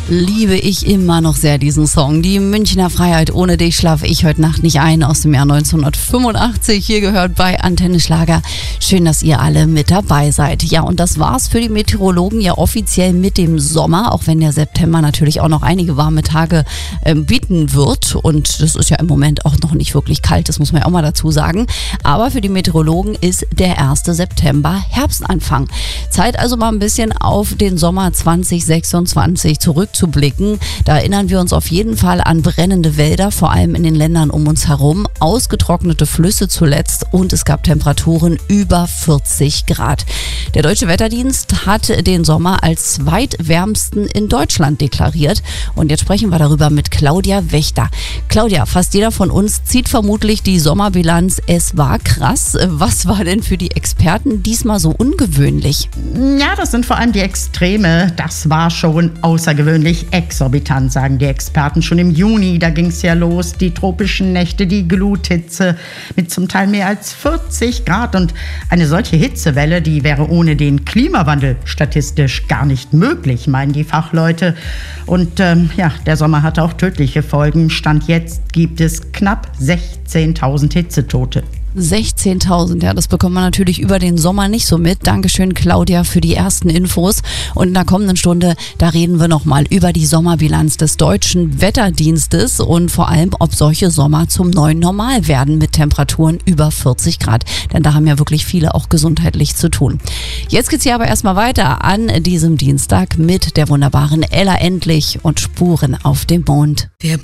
liebe ich immer noch sehr diesen Song. Die Münchner Freiheit, ohne dich schlafe ich heute Nacht nicht ein, aus dem Jahr 1985. Hier gehört bei Antenne Schlager. Schön, dass ihr alle mit dabei seid. Ja, und das war's für die Meteorologen ja offiziell mit dem Sommer, auch wenn der September natürlich auch noch einige warme Tage bieten wird. Und das ist ja im Moment auch noch nicht wirklich kalt, das muss man ja auch mal dazu sagen. Aber für die Meteorologen ist der 1. September Herbstanfang. Zeit also mal ein bisschen auf den Sommer 2026 zurückzublicken. Da erinnern wir uns auf jeden Fall an brennende Wälder, vor allem in den Ländern um uns herum, ausgetrocknete Flüsse zuletzt und es gab Temperaturen über 40 Grad. Der Deutsche Wetterdienst hat den Sommer als zweitwärmsten in Deutschland deklariert und jetzt sprechen wir darüber mit Claudia Wächter. Claudia, fast jeder von uns zieht vermutlich die Sommerbilanz. Es war krass. Was war denn für die Experten diesmal so ungewöhnlich? Ja, das sind vor allem die Extreme. Das war schon außergewöhnlich exorbitant, sagen die Experten. Schon im Juni, da ging es ja los. Die tropischen Nächte, die Gluthitze mit zum Teil mehr als 40 Grad. Und eine solche Hitzewelle, die wäre ohne den Klimawandel statistisch gar nicht möglich, meinen die Fachleute. Und der Sommer hatte auch tödliche Folgen. Stand jetzt gibt es knapp 16.000 Hitzetote. 16.000, ja, das bekommt man natürlich über den Sommer nicht so mit. Dankeschön, Claudia, für die ersten Infos. Und in der kommenden Stunde, da reden wir nochmal über die Sommerbilanz des Deutschen Wetterdienstes und vor allem, ob solche Sommer zum neuen Normal werden mit Temperaturen über 40 Grad. Denn da haben ja wirklich viele auch gesundheitlich zu tun. Jetzt geht's hier aber erstmal weiter an diesem Dienstag mit der wunderbaren Ella Endlich und Spuren auf dem Mond.